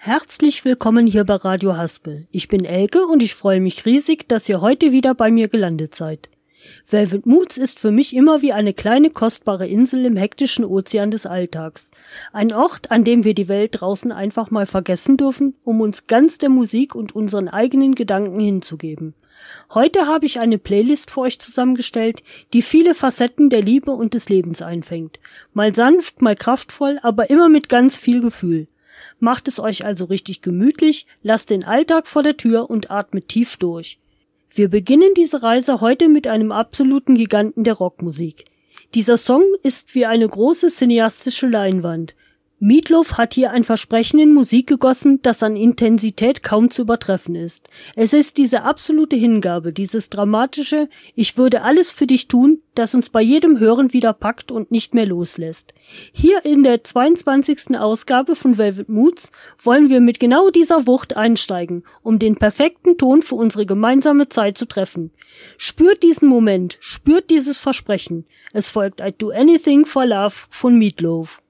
Herzlich willkommen hier bei Radio Haspel. Ich bin Elke und ich freue mich riesig, dass ihr heute wieder bei mir gelandet seid. Velvet Moods ist für mich immer wie eine kleine kostbare Insel im hektischen Ozean des Alltags. Ein Ort, an dem wir die Welt draußen einfach mal vergessen dürfen, um uns ganz der Musik und unseren eigenen Gedanken hinzugeben. Heute habe ich eine Playlist für euch zusammengestellt, die viele Facetten der Liebe und des Lebens einfängt. Mal sanft, mal kraftvoll, aber immer mit ganz viel Gefühl. Macht es euch also richtig gemütlich, lasst den Alltag vor der Tür und atmet tief durch. Wir beginnen diese Reise heute mit einem absoluten Giganten der Rockmusik. Dieser Song ist wie eine große cineastische Leinwand. Meat Loaf hat hier ein Versprechen in Musik gegossen, das an Intensität kaum zu übertreffen ist. Es ist diese absolute Hingabe, dieses dramatische „Ich würde alles für dich tun", das uns bei jedem Hören wieder packt und nicht mehr loslässt. Hier in der 22. Ausgabe von Velvet Moods wollen wir mit genau dieser Wucht einsteigen, um den perfekten Ton für unsere gemeinsame Zeit zu treffen. Spürt diesen Moment, spürt dieses Versprechen. Es folgt I Do Anything for Love von Meat Loaf.